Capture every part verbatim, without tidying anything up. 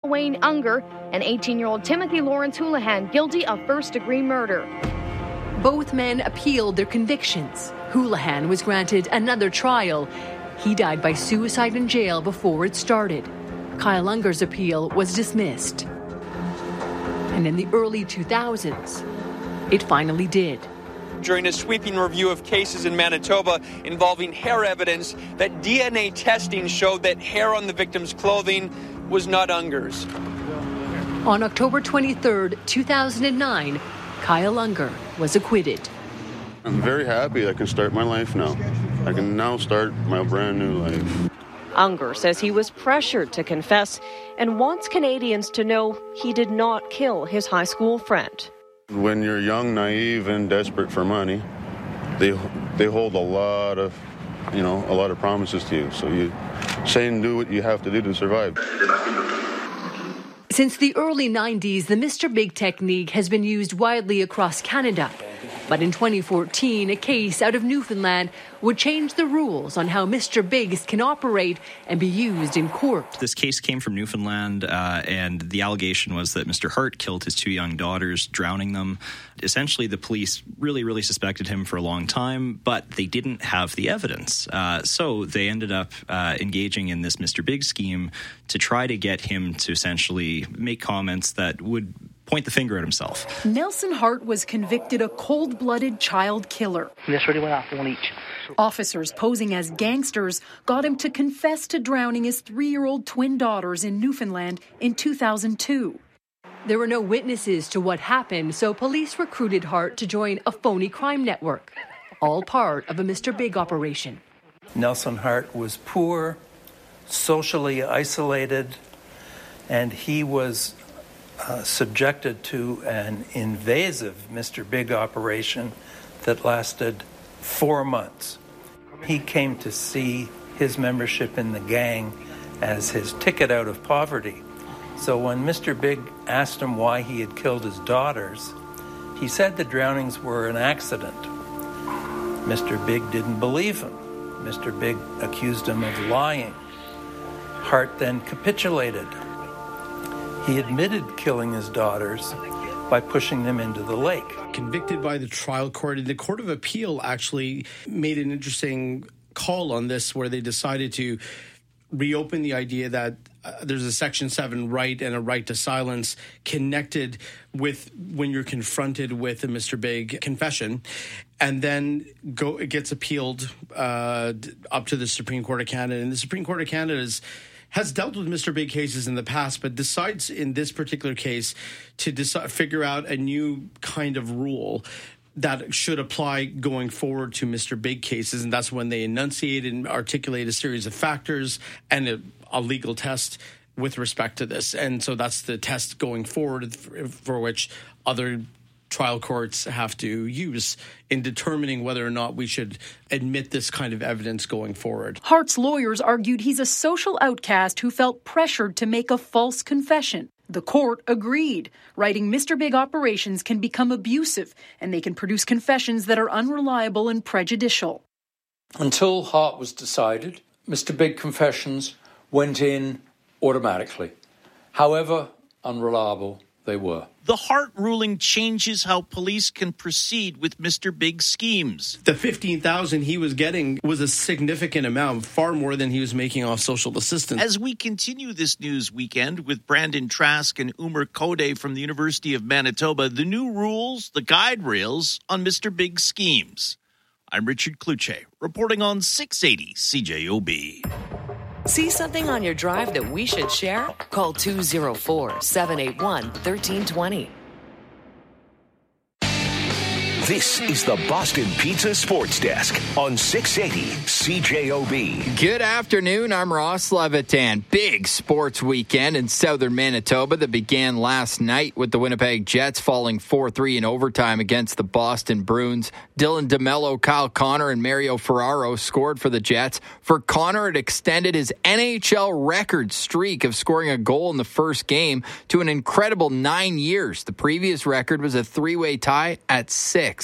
Wayne Unger and eighteen-year-old Timothy Lawrence Houlihan guilty of first-degree murder. Both men appealed their convictions. Houlihan was granted another trial. He died by suicide in jail before it started. Kyle Unger's appeal was dismissed. And in the early two thousands, it finally did. During a sweeping review of cases in Manitoba involving hair evidence, that D N A testing showed that hair on the victim's clothing was not Unger's. On October twenty-third, two thousand nine, Kyle Unger was acquitted. I'm very happy I can start my life now. I can now start my brand new life. Unger says he was pressured to confess and wants Canadians to know he did not kill his high school friend. When you're young, naive, and desperate for money, they they hold a lot of, you know, a lot of promises to you. So you say and do what you have to do to survive. Since the early nineties, the Mister Big technique has been used widely across Canada. But in twenty fourteen, a case out of Newfoundland would change the rules on how Mister Bigs can operate and be used in court. This case came from Newfoundland, uh, and the allegation was that Mister Hart killed his two young daughters, drowning them. Essentially, the police really, really suspected him for a long time, but they didn't have the evidence. Uh, so they ended up uh, engaging in this Mister Big scheme to try to get him to essentially make comments that would point the finger at himself. Nelson Hart was convicted a cold-blooded child killer. This really went off one each. Officers posing as gangsters got him to confess to drowning his three-year-old twin daughters in Newfoundland in two thousand two. There were no witnesses to what happened, so police recruited Hart to join a phony crime network, all part of a Mister Big operation. Nelson Hart was poor, socially isolated, and he was Uh, subjected to an invasive Mister Big operation that lasted four months. He came to see his membership in the gang as his ticket out of poverty. So when Mister Big asked him why he had killed his daughters, he said the drownings were an accident. Mister Big didn't believe him. Mister Big accused him of lying. Hart then capitulated. He admitted killing his daughters by pushing them into the lake. Convicted by the trial court, and the Court of Appeal actually made an interesting call on this, where they decided to reopen the idea that uh, there's a Section seven right and a right to silence connected with when you're confronted with a Mister Big confession. And then go, it gets appealed uh, up to the Supreme Court of Canada. And the Supreme Court of Canada is has dealt with Mister Big cases in the past, but decides in this particular case to decide, figure out a new kind of rule that should apply going forward to Mister Big cases. And that's when they enunciate and articulate a series of factors and a, a legal test with respect to this. And so that's the test going forward for, for which other trial courts have to use in determining whether or not we should admit this kind of evidence going forward. Hart's lawyers argued he's a social outcast who felt pressured to make a false confession. The court agreed, writing Mister Big operations can become abusive and they can produce confessions that are unreliable and prejudicial. Until Hart was decided, Mister Big confessions went in automatically. However unreliable they were. The Hart ruling changes how police can proceed with Mister Big schemes. The fifteen thousand dollars he was getting was a significant amount, far more than he was making off social assistance. As we continue this news weekend with Brandon Trask and Umer Kode from the University of Manitoba, the new rules, the guide rails on Mister Big schemes. I'm Richard Kluche, reporting on six eighty C J O B. See something on your drive that we should share? Call two oh four, seven eight one, one three two zero. This is the Boston Pizza Sports Desk on six eighty C J O B. Good afternoon. I'm Ross Levitan. Big sports weekend in southern Manitoba that began last night with the Winnipeg Jets falling four three in overtime against the Boston Bruins. Dylan DeMello, Kyle Connor, and Mario Ferraro scored for the Jets. For Connor, it extended his N H L record streak of scoring a goal in the first game to an incredible nine years. The previous record was a three-way tie at six.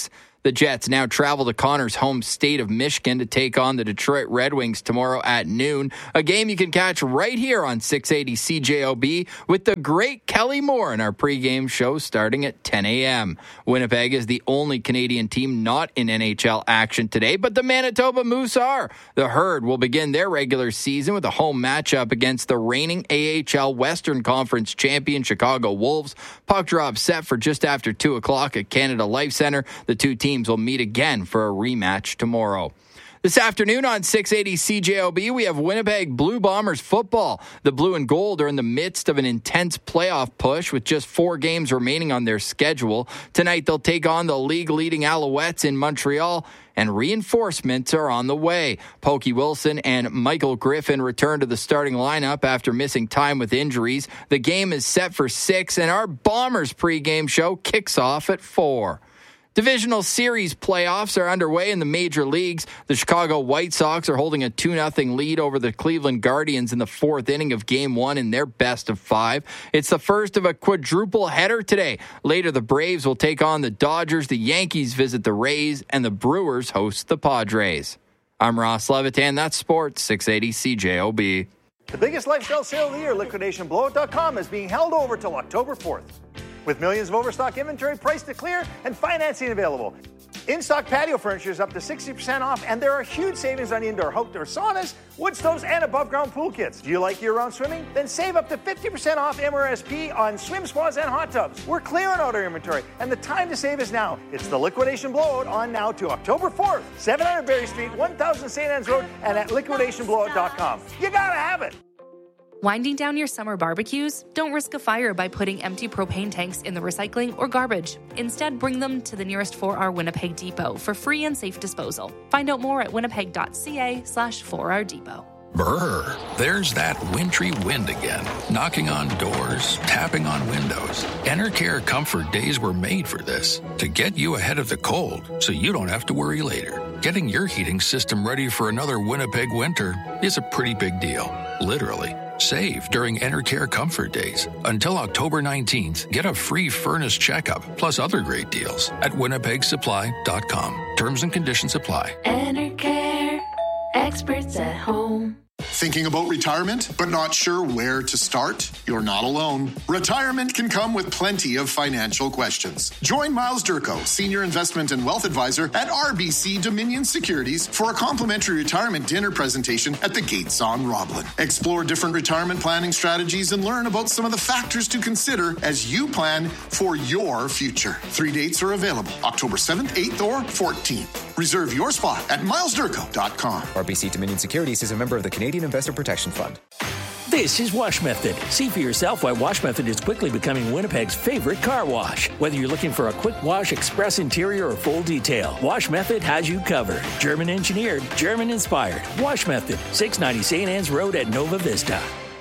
The Jets now travel to Connor's home state of Michigan to take on the Detroit Red Wings tomorrow at noon. A game you can catch right here on six eighty C J O B with the great Kelly Moore in our pregame show starting at ten a.m. Winnipeg is the only Canadian team not in N H L action today, but the Manitoba Moose are. The Herd will begin their regular season with a home matchup against the reigning A H L Western Conference champion Chicago Wolves. Puck drop set for just after two o'clock at Canada Life Center. The two teams will meet again for a rematch tomorrow. This afternoon on six eighty C J O B, we have Winnipeg Blue Bombers football. The Blue and Gold are in the midst of an intense playoff push with just four games remaining on their schedule. Tonight they'll take on the league-leading Alouettes in Montreal, and reinforcements are on the way. Pokey Wilson and Michael Griffin return to the starting lineup after missing time with injuries. The game is set for six, and our Bombers pregame show kicks off at four. Divisional Series playoffs are underway in the major leagues. The Chicago White Sox are holding a two nothing lead over the Cleveland Guardians in the fourth inning of Game one in their best of five. It's the first of a quadruple header today. Later, the Braves will take on the Dodgers, the Yankees visit the Rays, and the Brewers host the Padres. I'm Ross Levitan. That's Sports six eighty C J O B. The biggest lifestyle sale of the year, liquidation blowout dot com, is being held over till October fourth. With millions of overstock inventory priced to clear and financing available. In-stock patio furniture is up to sixty percent off, and there are huge savings on indoor outdoor saunas, wood stoves, and above-ground pool kits. Do you like year-round swimming? Then save up to fifty percent off M R S P on swim spas and hot tubs. We're clearing out our inventory, and the time to save is now. It's the liquidation blowout on now to October fourth. seven hundred Berry Street, one thousand Saint Anne's Road, and at liquidation blowout dot com. You gotta have it! Winding down your summer barbecues? Don't risk a fire by putting empty propane tanks in the recycling or garbage. Instead, bring them to the nearest four R Winnipeg depot for free and safe disposal. Find out more at winnipeg.ca slash 4R depot. Brr, there's that wintry wind again, knocking on doors, tapping on windows. Enercare Comfort Days were made for this, to get you ahead of the cold so you don't have to worry later. Getting your heating system ready for another Winnipeg winter is a pretty big deal, literally. Save during Enercare Comfort Days. Until October nineteenth, get a free furnace checkup plus other great deals at winnipeg supply dot com. Terms and conditions apply. Enercare, experts at home. Thinking about retirement, but not sure where to start? You're not alone. Retirement can come with plenty of financial questions. Join Miles Durko, Senior Investment and Wealth Advisor at R B C Dominion Securities, for a complimentary retirement dinner presentation at the Gates on Roblin. Explore different retirement planning strategies and learn about some of the factors to consider as you plan for your future. Three dates are available, October seventh, eighth, or fourteenth. Reserve your spot at miles durko dot com. R B C Dominion Securities is a member of the Canadian Investor Protection Fund. This is Wash Method. See for yourself why Wash Method is quickly becoming Winnipeg's favorite car wash. Whether you're looking for a quick wash, express interior, or full detail, Wash Method has you covered. German engineered, German inspired. Wash Method, six ninety Saint Anne's Road at Nova Vista.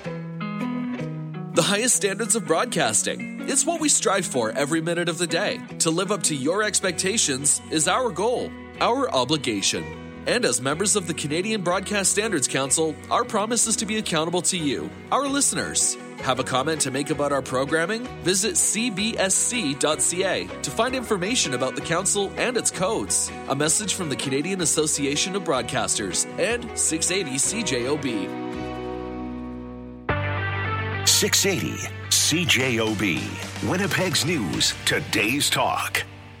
The highest standards of broadcasting. It's what we strive for every minute of the day. To live up to your expectations is our goal, our obligation. And as members of the Canadian Broadcast Standards Council, our promise is to be accountable to you, our listeners. Have a comment to make about our programming? Visit c b s c dot c a to find information about the council and its codes. A message from the Canadian Association of Broadcasters and six eighty C J O B. six eighty C J O B, Winnipeg's News, today's talk.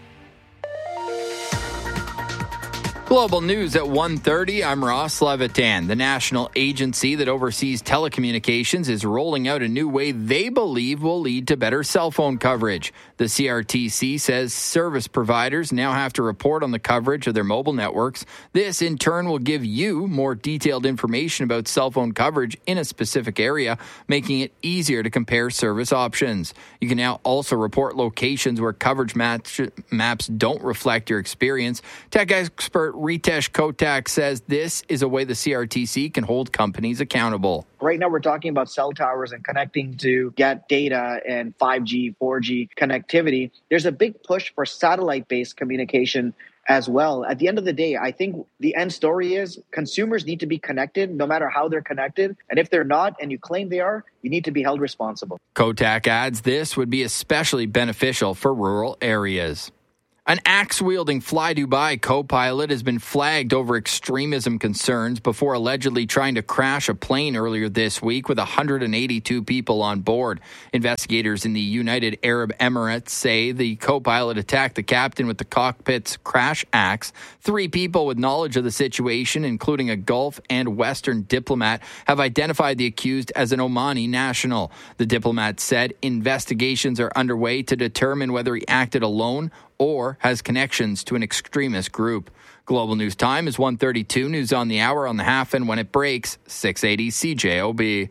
Global News at one thirty. I'm Ross Levitan. The national agency that oversees telecommunications is rolling out a new way they believe will lead to better cell phone coverage. The C R T C says service providers now have to report on the coverage of their mobile networks. This, in turn, will give you more detailed information about cell phone coverage in a specific area, making it easier to compare service options. You can now also report locations where coverage match- maps don't reflect your experience. Tech expert Ritesh Kotak says this is a way the C R T C can hold companies accountable. Right now, we're talking about cell towers and connecting to get data and five G, four G connectivity. There's a big push for satellite-based communication as well. At the end of the day, I think the end story is consumers need to be connected no matter how they're connected. And if they're not, and you claim they are, you need to be held responsible. Kotak adds this would be especially beneficial for rural areas. An axe-wielding Fly Dubai co-pilot has been flagged over extremism concerns before allegedly trying to crash a plane earlier this week with one hundred eighty-two people on board. Investigators in the United Arab Emirates say the co-pilot attacked the captain with the cockpit's crash axe. Three people with knowledge of the situation, including a Gulf and Western diplomat, have identified the accused as an Omani national. The diplomat said investigations are underway to determine whether he acted alone or has connections to an extremist group. Global News Time is one thirty-two. News on the hour, on the half, and when it breaks, six eighty C J O B.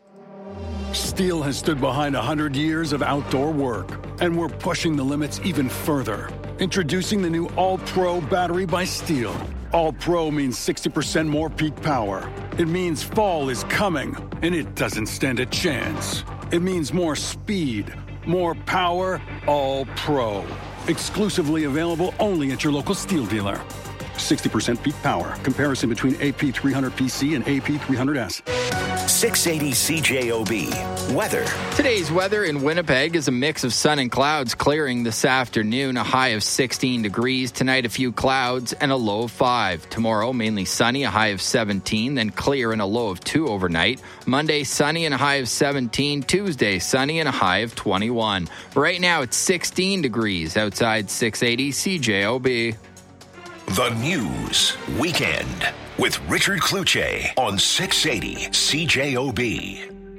Steel has stood behind one hundred years of outdoor work, and we're pushing the limits even further. Introducing the new All-Pro battery by Steel. All-Pro means sixty percent more peak power. It means fall is coming, and it doesn't stand a chance. It means more speed, more power, All-Pro. Exclusively available only at your local Steel dealer. sixty percent peak power. Comparison between A P three hundred P C and A P three hundred S. six eighty C J O B. Weather. Today's weather in Winnipeg is a mix of sun and clouds clearing this afternoon. A high of sixteen degrees. Tonight, a few clouds and a low of five. Tomorrow, mainly sunny, a high of seventeen. Then clear and a low of two overnight. Monday, sunny and a high of seventeen. Tuesday, sunny and a high of twenty-one. Right now, it's sixteen degrees outside six eighty C J O B. The News Weekend with Richard Kluche on six eighty C J O B.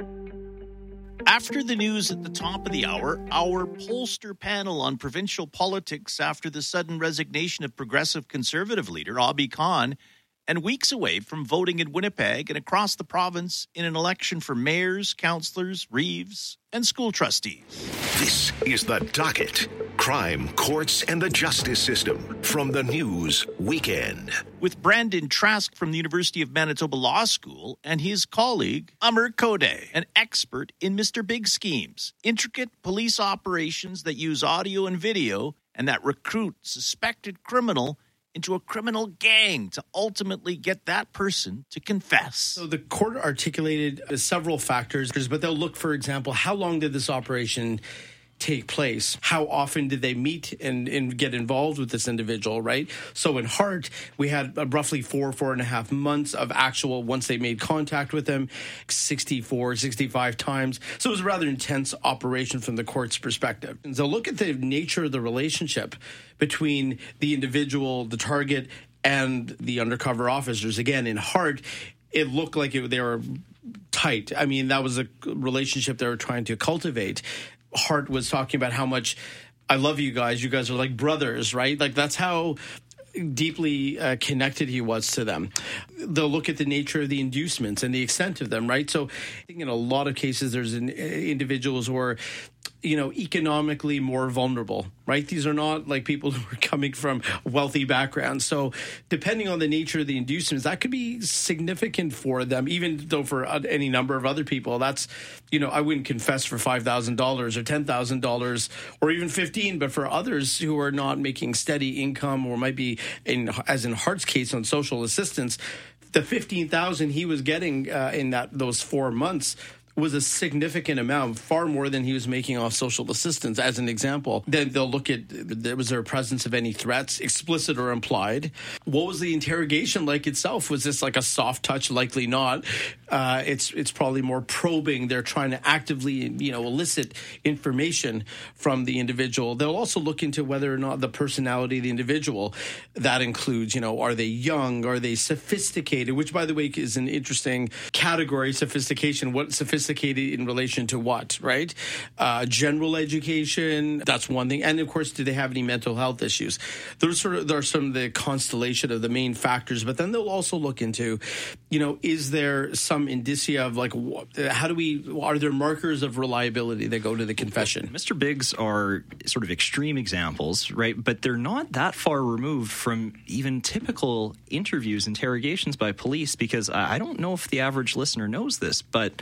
After the news at the top of the hour, our pollster panel on provincial politics after the sudden resignation of Progressive Conservative leader Abi Khan, and weeks away from voting in Winnipeg and across the province in an election for mayors, councillors, reeves, and school trustees. This is The Docket. Crime, courts, and the justice system from The News Weekend. With Brandon Trask from the University of Manitoba Law School and his colleague, Amr Kode, an expert in Mister Big schemes, intricate police operations that use audio and video and that recruit suspected criminal into a criminal gang to ultimately get that person to confess. So the court articulated several factors, but they'll look, for example, how long did this operation take place? How often did they meet and, and get involved with this individual, right? So in Hart, we had uh, roughly four, four and a half months of actual, once they made contact with him, sixty-four, sixty-five times. So it was a rather intense operation from the court's perspective. And so look at the nature of the relationship between the individual, the target, and the undercover officers. Again, in Hart, it looked like it, they were tight. I mean, that was a relationship they were trying to cultivate. Hart was talking about how much I love you guys. You guys are like brothers, right? Like that's how deeply uh, connected he was to them. They'll look at the nature of the inducements and the extent of them, right? So I think in a lot of cases, there's an, uh, individuals who are, you know, economically more vulnerable, right? These are not like people who are coming from wealthy backgrounds. So depending on the nature of the inducements, that could be significant for them, even though for any number of other people, that's, you know, I wouldn't confess for five thousand dollars or ten thousand dollars or even fifteen, but for others who are not making steady income or might be, in as in Hart's case on social assistance, the fifteen thousand dollars he was getting uh, in that those four months was a significant amount, far more than he was making off social assistance, as an example. Then they'll look at, was there a presence of any threats, explicit or implied? What was the interrogation like itself? Was this like a soft touch? Likely not. Uh, it's it's probably more probing. They're trying to actively, you know, elicit information from the individual. They'll also look into whether or not the personality of the individual. That includes, you know, are they young? Are they sophisticated? Which, by the way, is an interesting category, sophistication. What sophistication? Sophisticated in relation to what, right? Uh, general education, that's one thing. And of course, do they have any mental health issues? Those sort of, there are some of the constellation of the main factors, but then they'll also look into, you know, is there some indicia of like, how do we, are there markers of reliability that go to the confession? Mister Biggs are sort of extreme examples, right? But they're not that far removed from even typical interviews, interrogations by police, because I don't know if the average listener knows this, but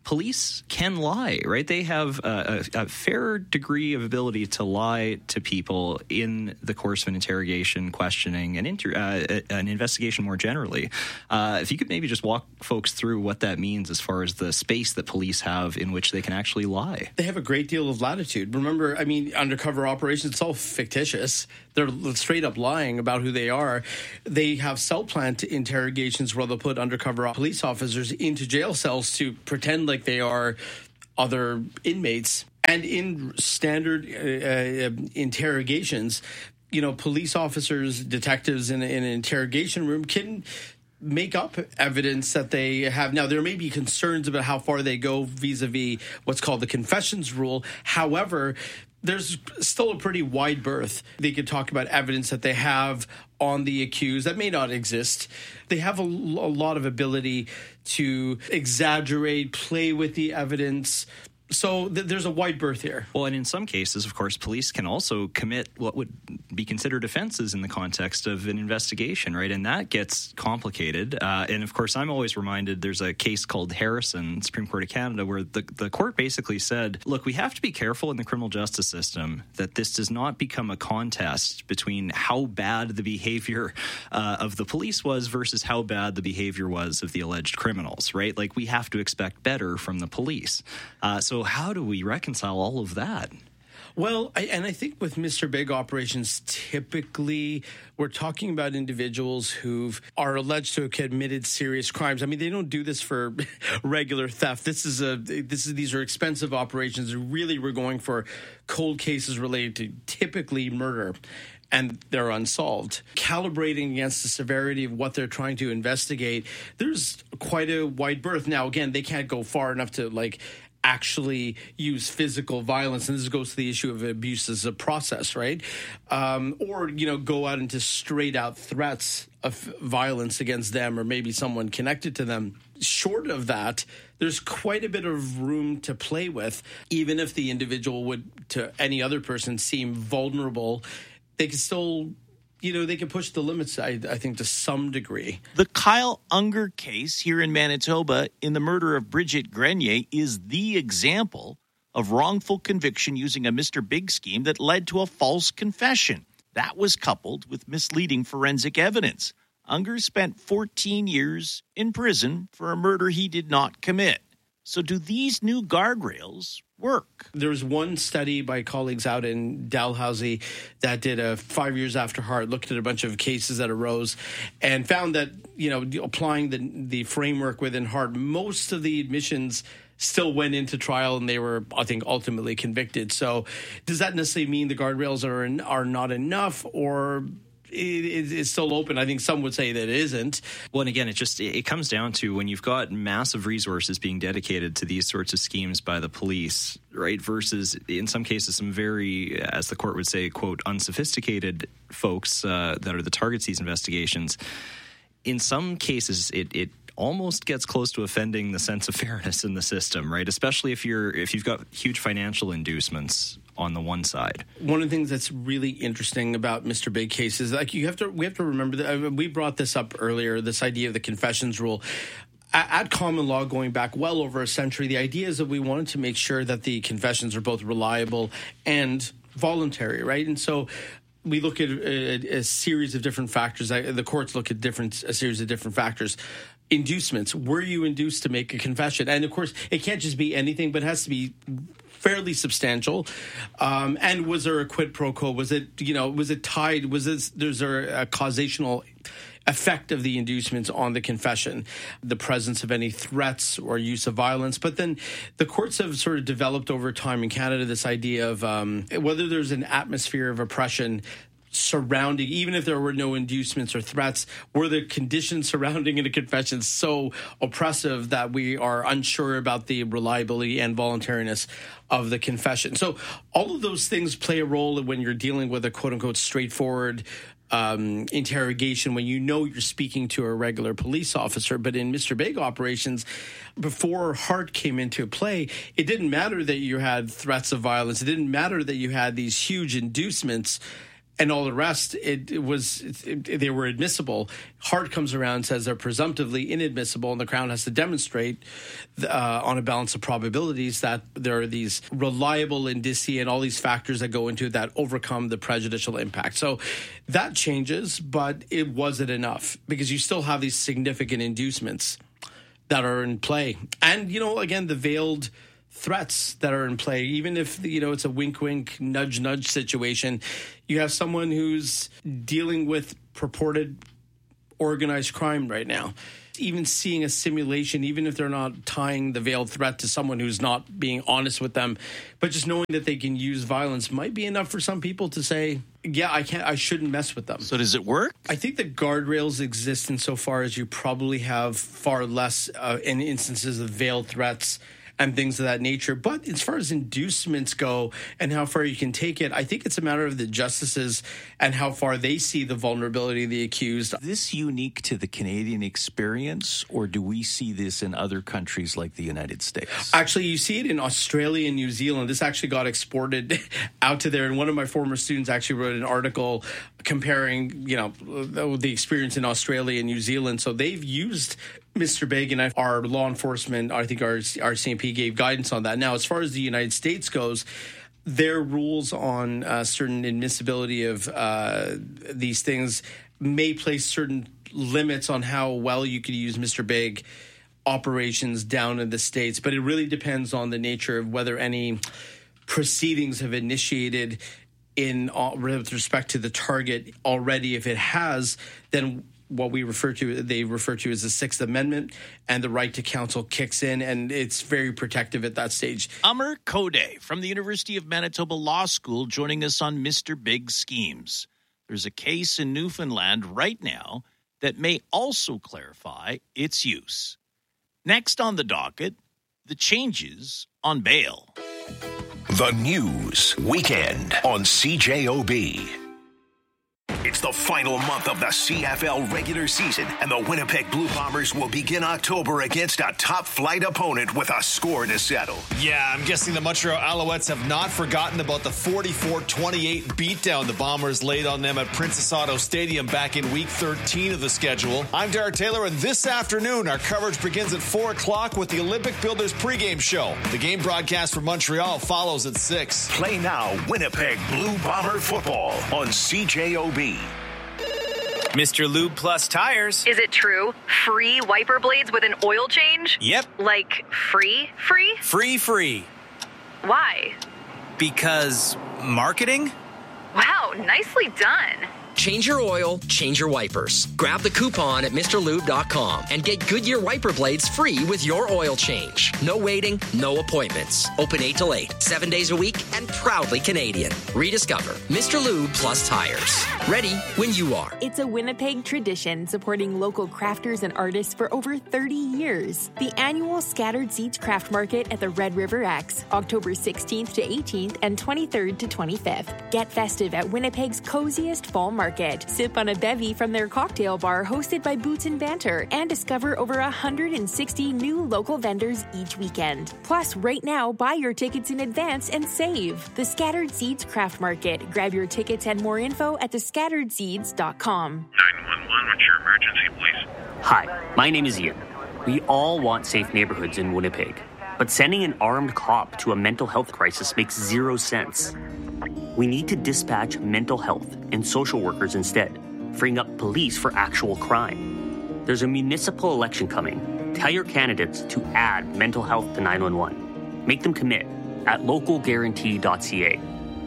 police can lie, right? They have a, a, a fair degree of ability to lie to people in the course of an interrogation, questioning, and inter, uh, an investigation more generally. Uh, if you could maybe just walk folks through what that means as far as the space that police have in which they can actually lie. They have a great deal of latitude. Remember, I mean, undercover operations, it's all fictitious. They're straight up lying about who they are. They have cell plant interrogations where they'll put undercover police officers into jail cells to pretend like they are other inmates. And in standard uh, uh, interrogations, you know, police officers, detectives in, in an interrogation room can make up evidence that they have. Now, there may be concerns about how far they go vis-a-vis what's called the confessions rule. However, there's still a pretty wide berth. They could talk about evidence that they have on the accused that may not exist. They have a, a lot of ability to exaggerate, play with the evidence. So th- there's a wide berth here. Well, and in some cases, of course, police can also commit what would be considered offenses in the context of an investigation, right? And that gets complicated. Uh, and, of course, I'm always reminded there's a case called Harrison, Supreme Court of Canada, where the, the court basically said, look, we have to be careful in the criminal justice system that this does not become a contest between how bad the behavior uh, of the police was versus how bad the behavior was of the alleged criminals, right? Like, we have to expect better from the police. Uh, so So how do we reconcile all of that? Well, I, and I think with Mister Big operations, typically we're talking about individuals who are alleged to have committed serious crimes. I mean, they don't do this for regular theft. This is a this is these are expensive operations. Really, we're going for cold cases related to typically murder, and they're unsolved. Calibrating against the severity of what they're trying to investigate, there's quite a wide berth. Now, again, they can't go far enough to like actually use physical violence, and this goes to the issue of abuse as a process, right? Um, or, you know, go out into straight out threats of violence against them or maybe someone connected to them. Short of that, there's quite a bit of room to play with. Even if the individual would, to any other person, seem vulnerable, they can still, you know, they can push the limits, I, I think, to some degree. The Kyle Unger case here in Manitoba in the murder of Bridget Grenier is the example of wrongful conviction using a Mister Big scheme that led to a false confession. That was coupled with misleading forensic evidence. Unger spent fourteen years in prison for a murder he did not commit. So do these new guardrails work? There was one study by colleagues out in Dalhousie that did a five years after Hart, looked at a bunch of cases that arose and found that, you know, applying the the framework within Hart, most of the admissions still went into trial and they were, I think, ultimately convicted. So does that necessarily mean the guardrails are are not enough, or It, it's still open? I think some would say that it isn't. Well, and again, it just it comes down to when you've got massive resources being dedicated to these sorts of schemes by the police, right, versus in some cases some very, as the court would say, quote, unsophisticated folks uh, that are the targets of these investigations. In some cases, it it almost gets close to offending the sense of fairness in the system, right? Especially if you're if you've got huge financial inducements on the one side. One of the things that's really interesting about Mister Big case is, like, you have to we have to remember that uh, we brought this up earlier, this idea of the confessions rule. At, at common law, going back well over a century, the idea is that we wanted to make sure that the confessions are both reliable and voluntary, right? And so we look at a, a series of different factors. The courts look at different a series of different factors. Inducements. Were you induced to make a confession? And of course, it can't just be anything, but it has to be fairly substantial. Um, and was there a quid pro quo? Was it, you know, was it tied? Was this, there's there a causational effect of the inducements on the confession, the presence of any threats or use of violence? But then the courts have sort of developed over time in Canada this idea of um, whether there's an atmosphere of oppression surrounding, even if there were no inducements or threats, were the conditions surrounding a confession so oppressive that we are unsure about the reliability and voluntariness of the confession. So all of those things play a role when you're dealing with a quote-unquote straightforward um, interrogation, when you know you're speaking to a regular police officer. But in Mister Big operations, before Hart came into play, it didn't matter that you had threats of violence. It didn't matter that you had these huge inducements. and all the rest, it, it was it, it, they were admissible. Hart comes around and says they're presumptively inadmissible, and the Crown has to demonstrate uh, on a balance of probabilities that there are these reliable indicia and all these factors that go into it that overcome the prejudicial impact. So that changes, but it wasn't enough because you still have these significant inducements that are in play. And, you know, again, the veiled threats that are in play, even if, you know, it's a wink, wink, nudge, nudge situation, you have someone who's dealing with purported organized crime right now. Even seeing a simulation, even if they're not tying the veiled threat to someone who's not being honest with them, but just knowing that they can use violence might be enough for some people to say, yeah, I can't, I shouldn't mess with them. So does it work? I think the guardrails exist insofar as you probably have far less uh, in instances of veiled threats and things of that nature. But as far as inducements go and how far you can take it, I think it's a matter of the justices and how far they see the vulnerability of the accused. Is this unique to the Canadian experience, or do we see this in other countries like the United States? Actually, you see it in Australia and New Zealand. This actually got exported out to there. And one of my former students actually wrote an article comparing, you know, the experience in Australia and New Zealand. So they've used Mister Big, and our law enforcement, I think our, our C M P gave guidance on that. Now, as far as the United States goes, their rules on uh, certain admissibility of uh, these things may place certain limits on how well you could use Mister Big operations down in the States. But it really depends on the nature of whether any proceedings have initiated in uh, with respect to the target already. If it has, then what we refer to, they refer to as the Sixth Amendment, and the right to counsel kicks in, and it's very protective at that stage. Amr Kode from the University of Manitoba Law School joining us on Mister Big Schemes. There's a case in Newfoundland right now that may also clarify its use. Next on the docket, the changes on bail. The News Weekend on C J O B. It's the final month of the C F L regular season, and the Winnipeg Blue Bombers will begin October against a top-flight opponent with a score to settle. Yeah, I'm guessing the Montreal Alouettes have not forgotten about the forty-four twenty-eight beatdown the Bombers laid on them at Princess Auto Stadium back in Week thirteen of the schedule. I'm Derek Taylor, and this afternoon, our coverage begins at four o'clock with the Olympic Builders pregame show. The game broadcast for Montreal follows at six. Play now Winnipeg Blue Bomber football on C J O B. Mister Lube Plus Tires. Is it true? Free wiper blades with an oil change? Yep. Like free, free? Free, free. Why? Because marketing? Wow, nicely done. Change your oil, change your wipers. Grab the coupon at Mr Lube dot com and get Goodyear wiper blades free with your oil change. No waiting, no appointments. Open eight till eight, seven days a week, and proudly Canadian. Rediscover Mister Lube Plus Tires. Ready when you are. It's a Winnipeg tradition supporting local crafters and artists for over thirty years. The annual Scattered Seeds Craft Market at the Red River X, October sixteenth to eighteenth and twenty-third to twenty-fifth. Get festive at Winnipeg's coziest fall market. Sip on a bevy from their cocktail bar hosted by Boots and Banter, and discover over one hundred sixty new local vendors each weekend. Plus, right now, buy your tickets in advance and save. The Scattered Seeds Craft Market. Grab your tickets and more info at the scattered seeds dot com. nine one one, what's your emergency, please? Hi, my name is Ian. We all want safe neighborhoods in Winnipeg, but sending an armed cop to a mental health crisis makes zero sense. We need to dispatch mental health and social workers instead, freeing up police for actual crime. There's a municipal election coming. Tell your candidates to add mental health to nine one one. Make them commit at local guarantee dot c a.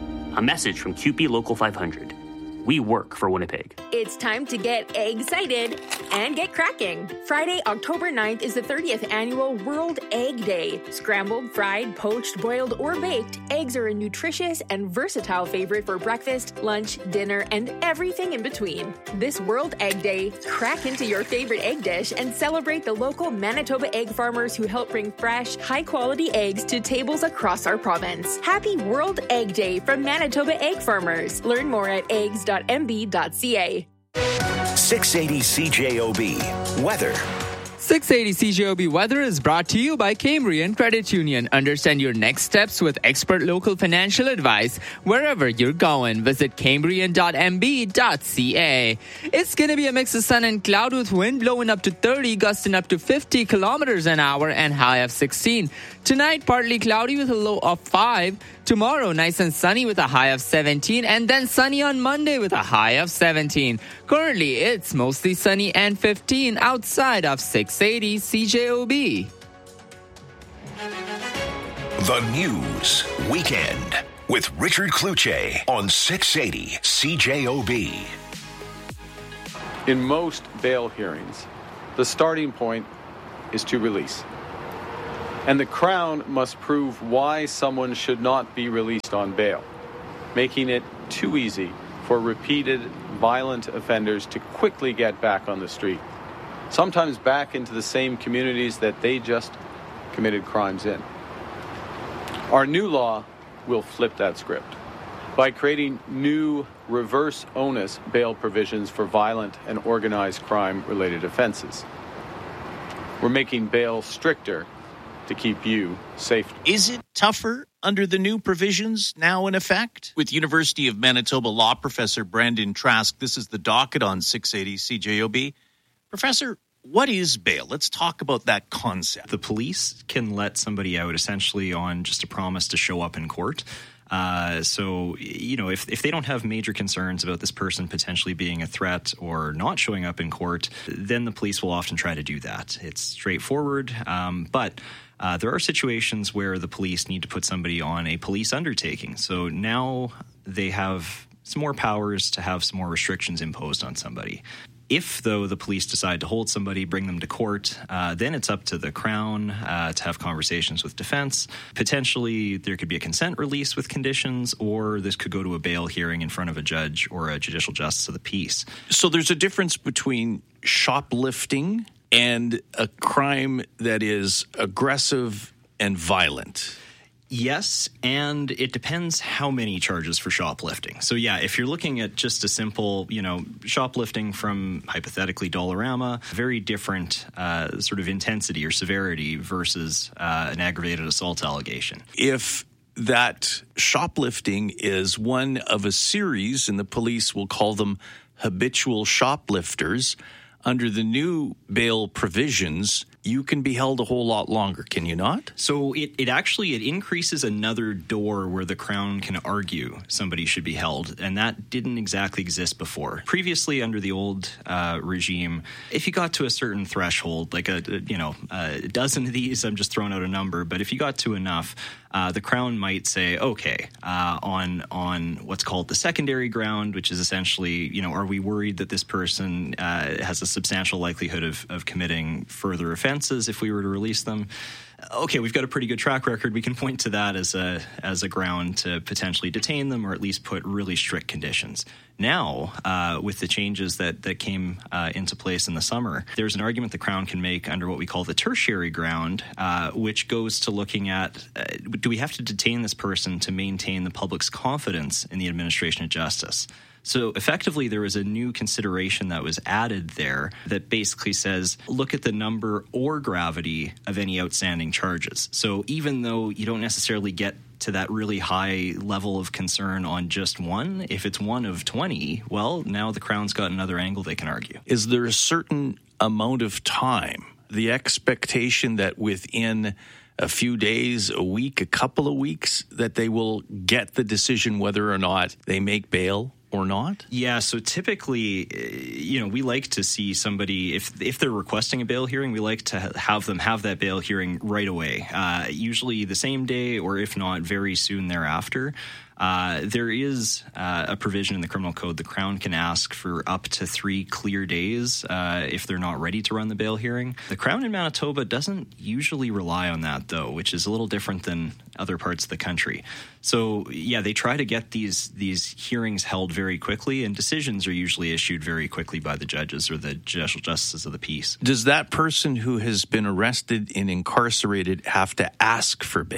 A message from Q P Local five hundred. We work for Winnipeg. It's time to get excited and get cracking. Friday, October ninth is the thirtieth annual World Egg Day. Scrambled, fried, poached, boiled, or baked, eggs are a nutritious and versatile favorite for breakfast, lunch, dinner, and everything in between. This World Egg Day, crack into your favorite egg dish and celebrate the local Manitoba egg farmers who help bring fresh, high-quality eggs to tables across our province. Happy World Egg Day from Manitoba Egg Farmers. Learn more at eggs dot m b dot c a. six eighty C J O B. Weather. six eighty C J O B weather is brought to you by Cambrian Credit Union. Understand your next steps with expert local financial advice wherever you're going. Visit cambrian dot m b dot c a. It's going to be a mix of sun and cloud with wind blowing up to thirty, gusting up to fifty kilometers an hour and high of sixteen. Tonight, partly cloudy with a low of five. Tomorrow, nice and sunny with a high of seventeen, and then sunny on Monday with a high of seventeen. Currently, it's mostly sunny and fifteen outside of six eighty C J O B. The News Weekend with Richard Kluche on six eighty C J O B. In most bail hearings, the starting point is to release. And the Crown must prove why someone should not be released on bail, making it too easy for repeated violent offenders to quickly get back on the street, sometimes back into the same communities that they just committed crimes in. Our new law will flip that script by creating new reverse onus bail provisions for violent and organized crime-related offenses. We're making bail stricter to keep you safe. Is it tougher under the new provisions now in effect? With University of Manitoba law professor Brandon Trask, this is the docket on six eighty C J O B. Professor, what is bail? Let's talk about that concept. The police can let somebody out essentially on just a promise to show up in court. Uh, so, you know, if, if they don't have major concerns about this person potentially being a threat or not showing up in court, then the police will often try to do that. It's straightforward, um, but uh, there are situations where the police need to put somebody on a police undertaking. So now they have some more powers to have some more restrictions imposed on somebody. If, though, the police decide to hold somebody, bring them to court, uh, then it's up to the Crown uh, to have conversations with defense. Potentially, there could be a consent release with conditions, or this could go to a bail hearing in front of a judge or a judicial justice of the peace. So there's a difference between shoplifting and a crime that is aggressive and violent. Yes, and it depends how many charges for shoplifting. So, yeah, if you're looking at just a simple, you know, shoplifting from, hypothetically, Dollarama, very different uh, sort of intensity or severity versus uh, an aggravated assault allegation. If that shoplifting is one of a series, and the police will call them habitual shoplifters, under the new bail provisions, you can be held a whole lot longer, can you not? So it, it actually it increases another door where the Crown can argue somebody should be held, and that didn't exactly exist before. Previously, under the old uh, regime, if you got to a certain threshold, like a, a you know a dozen of these, I'm just throwing out a number, but if you got to enough, uh, the Crown might say, okay, uh, on on what's called the secondary ground, which is essentially, you know, are we worried that this person uh, has a substantial likelihood of, of committing further offenses if we were to release them? Okay, we've got a pretty good track record. We can point to that as a as a ground to potentially detain them or at least put really strict conditions. Now, uh, with the changes that, that came uh, into place in the summer, there's an argument the Crown can make under what we call the tertiary ground, uh, which goes to looking at, uh, do we have to detain this person to maintain the public's confidence in the administration of justice? So effectively, there was a new consideration that was added there that basically says, look at the number or gravity of any outstanding charges. So even though you don't necessarily get to that really high level of concern on just one, if it's one of twenty, well, now the Crown's got another angle they can argue. Is there a certain amount of time, the expectation that within a few days, a week, a couple of weeks, that they will get the decision whether or not they make bail or not? Yeah, so typically, you know, we like to see somebody, if if they're requesting a bail hearing, we like to have them have that bail hearing right away, uh, usually the same day or if not, very soon thereafter. Uh, there is uh, a provision in the criminal code. The Crown can ask for up to three clear days uh, if they're not ready to run the bail hearing. The Crown in Manitoba doesn't usually rely on that, though, which is a little different than other parts of the country. So, yeah, they try to get these these hearings held very quickly, and decisions are usually issued very quickly by the judges or the judicial justices of the peace. Does that person who has been arrested and incarcerated have to ask for bail?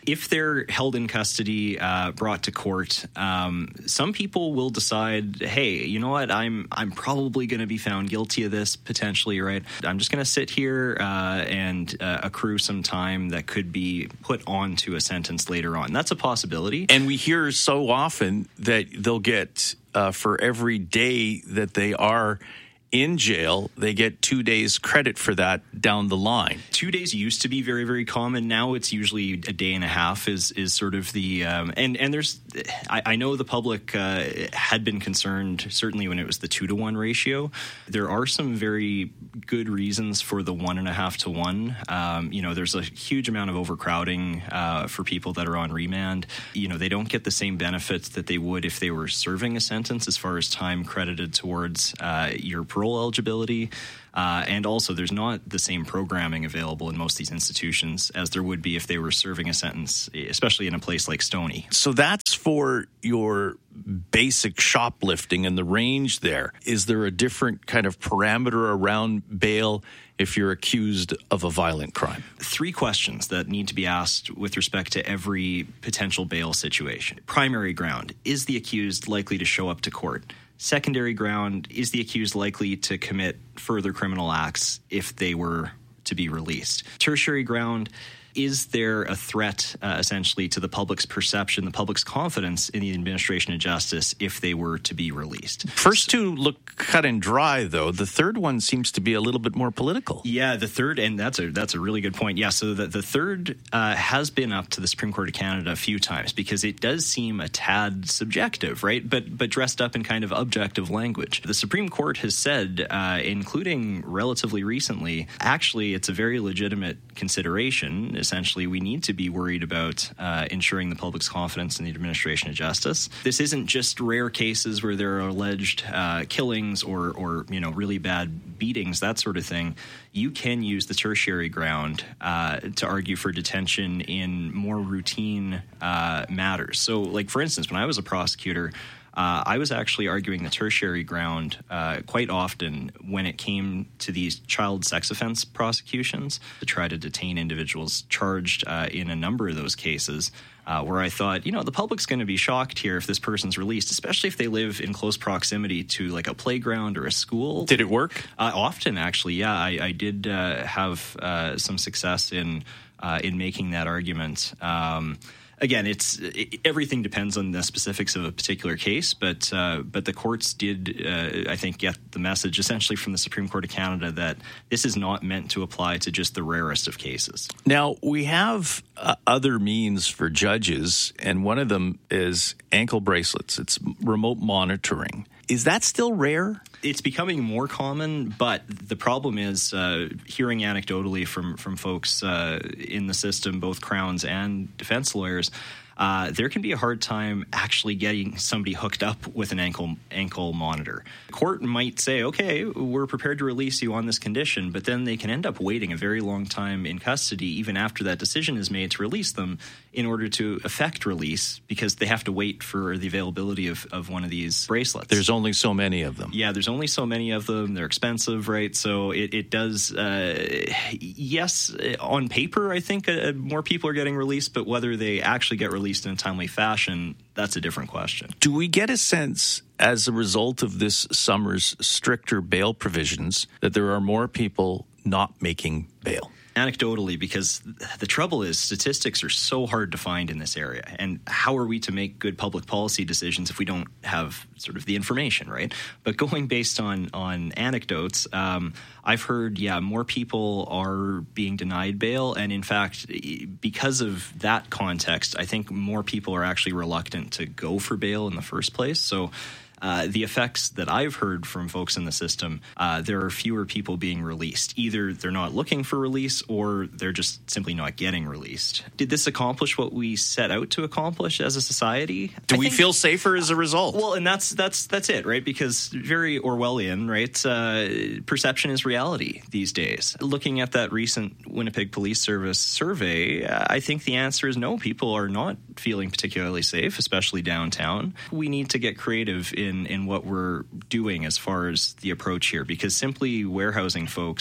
If they're held in custody, uh, brought to court, um, some people will decide, hey, you know what, I'm I'm probably going to be found guilty of this potentially, right? I'm just going to sit here uh, and uh, accrue some time that could be put onto a sentence later on. That's a possibility. And we hear so often that they'll get, uh, for every day that they are in jail, they get two days credit for that down the line. Two days used to be very, very common. Now it's usually a day and a half is is sort of the um, and and there's I, I know the public uh, had been concerned certainly when it was the two to one ratio. There are some very good reasons for the one and a half to one. Um, you know, there's a huge amount of overcrowding uh, for people that are on remand. You know, they don't get the same benefits that they would if they were serving a sentence as far as time credited towards uh, your parole eligibility. Uh, and also, there's not the same programming available in most of these institutions as there would be if they were serving a sentence, especially in a place like Stoney. So that's for your basic shoplifting and the range there. Is there a different kind of parameter around bail if you're accused of a violent crime? Three questions that need to be asked with respect to every potential bail situation. Primary ground, is the accused likely to show up to court? Secondary ground, is the accused likely to commit further criminal acts if they were to be released? Tertiary ground, is there a threat uh, essentially to the public's perception, the public's confidence in the administration of justice if they were to be released? First two look cut and dry, though. The third one seems to be a little bit more political. Yeah, the third, and that's a that's a really good point. Yeah, so the, the third uh, has been up to the Supreme Court of Canada a few times because it does seem a tad subjective, right? But but dressed up in kind of objective language. The Supreme Court has said, uh, including relatively recently, actually it's a very legitimate consideration. Essentially, we need to be worried about uh, ensuring the public's confidence in the administration of justice. This isn't just rare cases where there are alleged uh, killings or, or, you know, really bad beatings, that sort of thing. You can use the tertiary ground uh, to argue for detention in more routine uh, matters. So, like, for instance, when I was a prosecutor, Uh, I was actually arguing the tertiary ground uh, quite often when it came to these child sex offense prosecutions to try to detain individuals charged uh, in a number of those cases uh, where I thought, you know, the public's going to be shocked here if this person's released, especially if they live in close proximity to like a playground or a school. Did it work? Uh, often, actually, yeah. I, I did uh, have uh, some success in, uh, in making that argument. Um Again, it's it, everything depends on the specifics of a particular case, but uh, but the courts did, uh, I think, get the message essentially from the Supreme Court of Canada that this is not meant to apply to just the rarest of cases. Now, we have uh, other means for judges, and one of them is ankle bracelets. It's remote monitoring. Is that still rare? It's becoming more common, but the problem is uh, hearing anecdotally from, from folks uh, in the system, both Crowns and defense lawyers, uh, there can be a hard time actually getting somebody hooked up with an ankle ankle monitor. The court might say, okay, we're prepared to release you on this condition, but then they can end up waiting a very long time in custody even after that decision is made to release them in order to effect release because they have to wait for the availability of, of one of these bracelets. There's only so many of them. Yeah, there's only so many of them. They're expensive, right? So it, it does, uh, yes, on paper, I think uh, more people are getting released, but whether they actually get released in a timely fashion, that's a different question. Do we get a sense as a result of this summer's stricter bail provisions that there are more people not making bail? Anecdotally, because the trouble is statistics are so hard to find in this area. And how are we to make good public policy decisions if we don't have sort of the information, right? But going based on, on anecdotes, um, I've heard, yeah, more people are being denied bail. And in fact, because of that context, I think more people are actually reluctant to go for bail in the first place. So Uh, the effects that I've heard from folks in the system, uh, there are fewer people being released. Either they're not looking for release or they're just simply not getting released. Did this accomplish what we set out to accomplish as a society? Do I we think, feel safer as a result? Well, and that's that's that's it, right? Because very Orwellian, right? Uh, perception is reality these days. Looking at that recent Winnipeg Police Service survey, uh, I think the answer is no. People are not feeling particularly safe, especially downtown. We need to get creative in In, in what we're doing as far as the approach here, because simply warehousing folks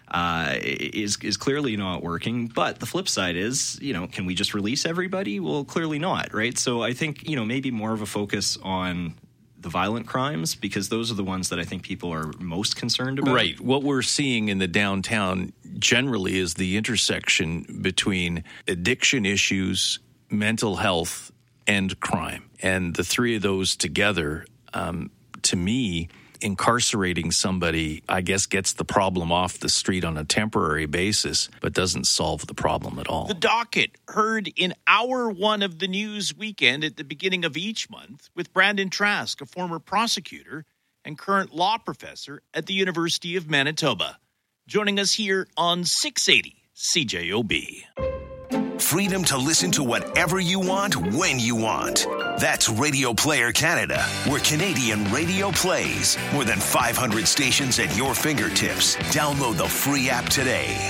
uh, is is clearly not working. But the flip side is, you know, can we just release everybody? Well, clearly not, right? So I think, you know, maybe more of a focus on the violent crimes, because those are the ones that I think people are most concerned about. Right. What we're seeing in the downtown generally is the intersection between addiction issues, mental health, and crime. And the three of those together, um, to me, incarcerating somebody, I guess, gets the problem off the street on a temporary basis, but doesn't solve the problem at all. The docket, heard in hour one of the news weekend at the beginning of each month with Brandon Trask, a former prosecutor and current law professor at the University of Manitoba, joining us here on six eighty C J O B. Freedom to listen to whatever you want, when you want. That's Radio Player Canada, where Canadian radio plays. More than five hundred stations at your fingertips. Download the free app today.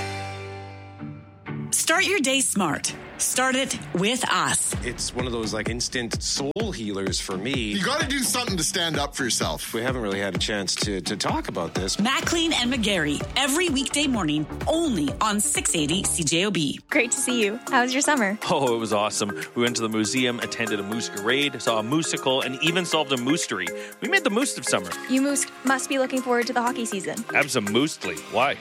Start your day smart. Start it with us. It's one of those like instant soul healers for me. You got to do something to stand up for yourself. We haven't really had a chance to, to talk about this. Maclean and McGarry, every weekday morning, only on six eighty C J O B. Great to see you. How was your summer? Oh, it was awesome. We went to the museum, attended a moose-garade, saw a musical, and even solved a moostery. We made the most of summer. You moose must be looking forward to the hockey season. Absolutely. Why?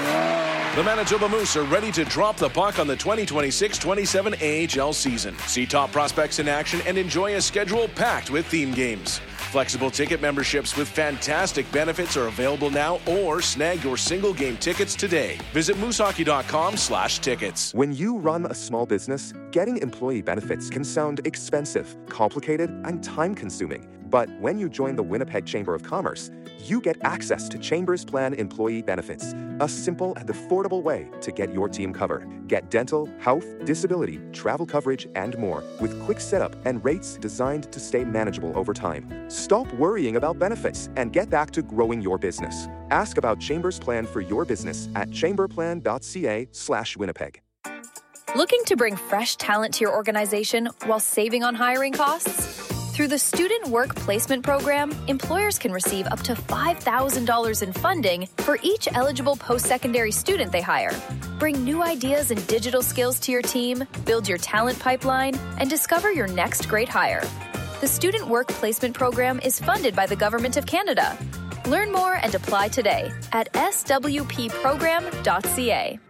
The Manitoba Moose are ready to drop the puck on the twenty twenty-six twenty-seven A H L season. See top prospects in action and enjoy a schedule packed with theme games. Flexible ticket memberships with fantastic benefits are available now, or snag your single game tickets today. Visit moosehockey.com slash tickets. When you run a small business, getting employee benefits can sound expensive, complicated, and time-consuming. But when you join the Winnipeg Chamber of Commerce, you get access to Chamber's Plan employee benefits, a simple and affordable way to get your team covered. Get dental, health, disability, travel coverage, and more with quick setup and rates designed to stay manageable over time. Stop worrying about benefits and get back to growing your business. Ask about Chamber's Plan for your business at chamberplan.ca slash Winnipeg. Looking to bring fresh talent to your organization while saving on hiring costs? Through the Student Work Placement Program, employers can receive up to five thousand dollars in funding for each eligible post-secondary student they hire. Bring new ideas and digital skills to your team, build your talent pipeline, and discover your next great hire. The Student Work Placement Program is funded by the Government of Canada. Learn more and apply today at s w p program dot c a.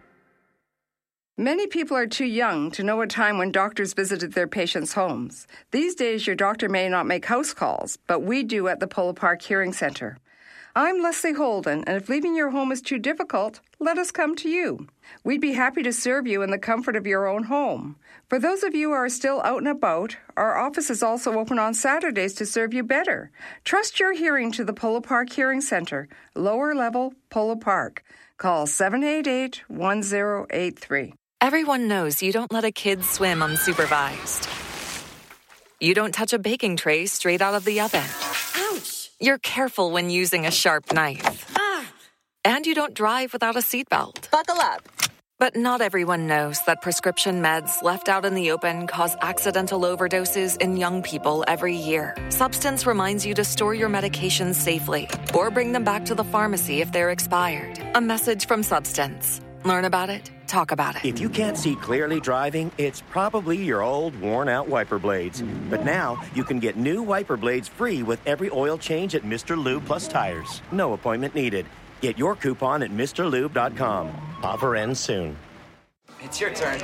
Many people are too young to know a time when doctors visited their patients' homes. These days, your doctor may not make house calls, but we do at the Polo Park Hearing Center. I'm Leslie Holden, and if leaving your home is too difficult, let us come to you. We'd be happy to serve you in the comfort of your own home. For those of you who are still out and about, our office is also open on Saturdays to serve you better. Trust your hearing to the Polo Park Hearing Center, lower level, Polo Park. Call seven eight eight, one zero eight three. Everyone knows you don't let a kid swim unsupervised. You don't touch a baking tray straight out of the oven. Ouch! You're careful when using a sharp knife. Ah! And you don't drive without a seatbelt. Buckle up. But not everyone knows that prescription meds left out in the open cause accidental overdoses in young people every year. Substance reminds you to store your medications safely or bring them back to the pharmacy if they're expired. A message from Substance. Learn about it. Talk about it. If you can't see clearly driving, it's probably your old, worn-out wiper blades. But now, you can get new wiper blades free with every oil change at Mister Lube Plus Tires. No appointment needed. Get your coupon at Mr Lube dot com. Offer ends soon. It's your turn.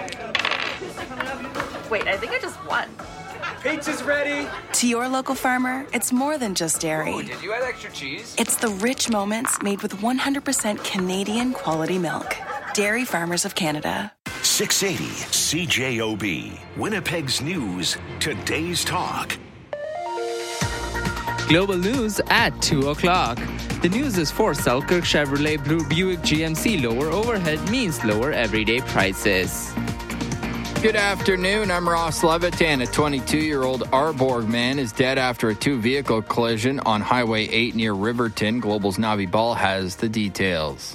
Wait, I think I just won. Pizza's ready. To your local farmer, it's more than just dairy. Oh, did you add extra cheese? It's the rich moments made with one hundred percent Canadian quality milk. Dairy Farmers of Canada. six eighty C J O B. Winnipeg's News. Today's Talk. Global news at two o'clock. The news is for Selkirk Chevrolet Blue Buick G M C. Lower overhead means lower everyday prices. Good afternoon. I'm Ross Levitan. A twenty-two-year-old Arborg man is dead after a two-vehicle collision on Highway eight near Riverton. Global's Navi Ball has the details.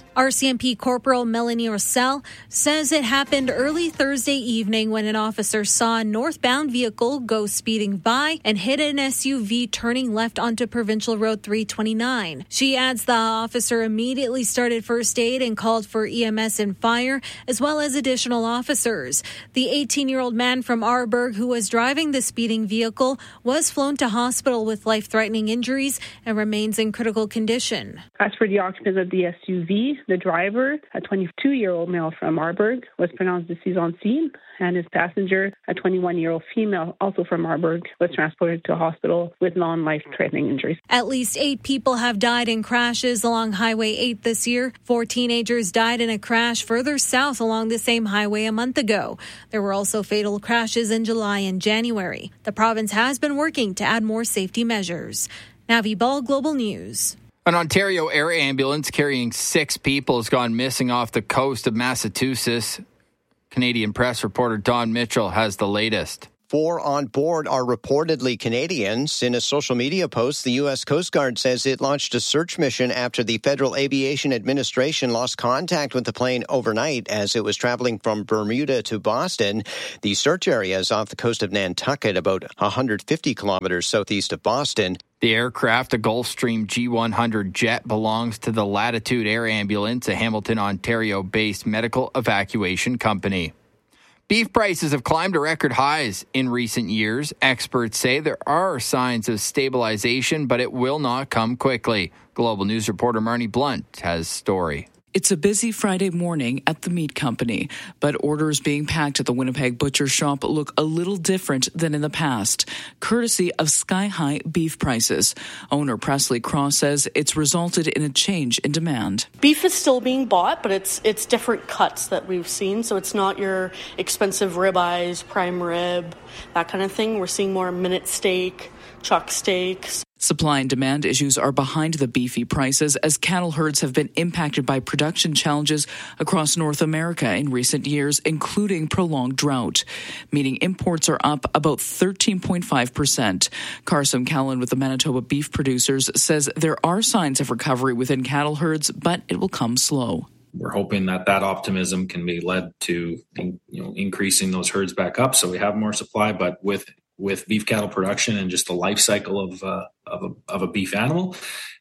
R C M P Corporal Melanie Rossell says it happened early Thursday evening when an officer saw a northbound vehicle go speeding by and hit an S U V turning left onto Provincial Road three twenty-nine. She adds the officer immediately started first aid and called for E M S and fire, as well as additional officers. The eighteen-year-old man from Arborg who was driving the speeding vehicle was flown to hospital with life-threatening injuries and remains in critical condition. As for the occupants of the S U V, the driver, a twenty-two-year-old male from Arborg, was pronounced deceased on scene, and his passenger, a twenty-one-year-old female, also from Arborg, was transported to a hospital with non-life-threatening injuries. At least eight people have died in crashes along Highway eight this year. Four teenagers died in a crash further south along the same highway a month ago. There were also fatal crashes in July and January. The province has been working to add more safety measures. Navi Ball, Global News. An Ontario air ambulance carrying six people has gone missing off the coast of Massachusetts. Canadian Press reporter Don Mitchell has the latest. Four on board are reportedly Canadians. In a social media post, the U S Coast Guard says it launched a search mission after the Federal Aviation Administration lost contact with the plane overnight as it was traveling from Bermuda to Boston. The search area is off the coast of Nantucket, about one hundred fifty kilometers southeast of Boston. The aircraft, a Gulfstream G one hundred jet, belongs to the Latitude Air Ambulance, a Hamilton, Ontario-based medical evacuation company. Beef prices have climbed to record highs in recent years. Experts say there are signs of stabilization, but it will not come quickly. Global News reporter Marnie Blunt has story. It's a busy Friday morning at the meat company, but orders being packed at the Winnipeg Butcher Shop look a little different than in the past, courtesy of sky-high beef prices. Owner Presley Cross says it's resulted in a change in demand. Beef is still being bought, but it's it's different cuts that we've seen, so it's not your expensive ribeyes, prime rib, that kind of thing. We're seeing more minute steak, chuck steaks. Supply and demand issues are behind the beefy prices as cattle herds have been impacted by production challenges across North America in recent years, including prolonged drought, meaning imports are up about thirteen point five percent. Carson Callan with the Manitoba Beef Producers says there are signs of recovery within cattle herds, but it will come slow. We're hoping that that optimism can be led to, you know, increasing those herds back up so we have more supply, but with with beef cattle production and just the life cycle of uh, of, a, of a beef animal,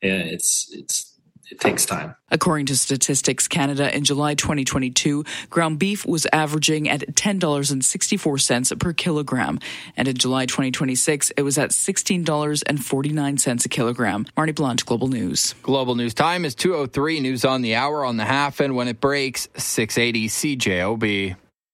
it's it's it takes time. According to Statistics Canada, in July twenty twenty-two, ground beef was averaging at ten dollars and sixty-four cents per kilogram, and in July twenty twenty-six, it was at sixteen dollars and forty-nine cents a kilogram. Marnie Blunt, Global News. Global News time is two oh three. News on the hour on the half, and when it breaks, six eighty C J O B.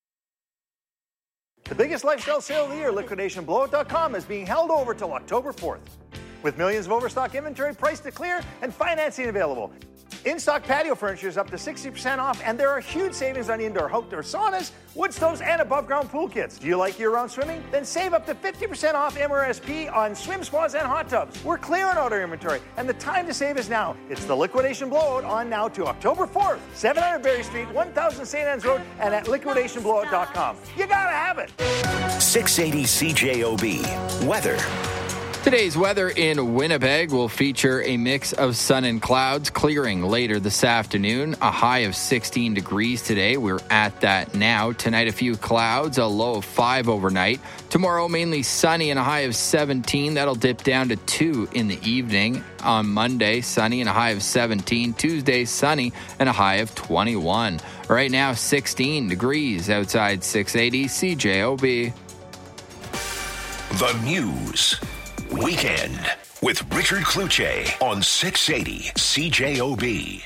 The biggest lifestyle sale of the year, liquidation blowout dot com, is being held over till October fourth. With millions of overstock inventory priced to clear and financing available. In-stock patio furniture is up to sixty percent off, and there are huge savings on indoor outdoor saunas, wood stoves, and above-ground pool kits. Do you like year-round swimming? Then save up to fifty percent off M R S P on swim spas and hot tubs. We're clearing out our inventory, and the time to save is now. It's the Liquidation Blowout on now to October fourth. seven hundred Berry Street, one thousand Saint Anne's Road, and at liquidation blowout dot com. You gotta have it! six eighty C J O B. Weather. Today's weather in Winnipeg will feature a mix of sun and clouds, clearing later this afternoon. A high of sixteen degrees today. We're at that now. Tonight, a few clouds, a low of five overnight. Tomorrow, mainly sunny and a high of seventeen. That'll dip down to two in the evening. On Monday, sunny and a high of seventeen. Tuesday, sunny and a high of twenty-one. Right now, sixteen degrees outside six eighty C J O B. The News Weekend with Richard Cloutier on six eighty C J O B.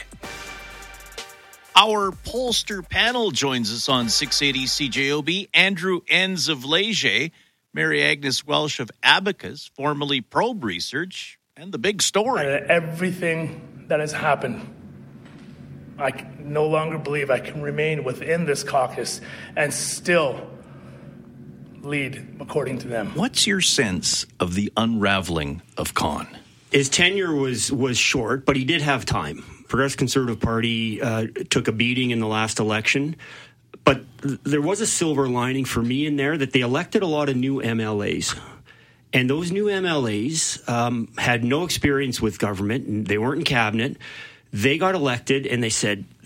Our pollster panel joins us on six eighty C J O B. Andrew Enns of Leger, Mary Agnes Welsh of Abacus, formerly Probe Research, and the big story. Uh, everything that has happened, I can no longer believe I can remain within this caucus and still lead according to them. What's your sense of the unraveling of Khan? His tenure was was short, but he did have time. Progressive Conservative Party uh, took a beating in the last election, but th- there was a silver lining for me in there that they elected a lot of new M L As. And those new M L As um, had no experience with government, and they weren't in cabinet. They got elected, and they said,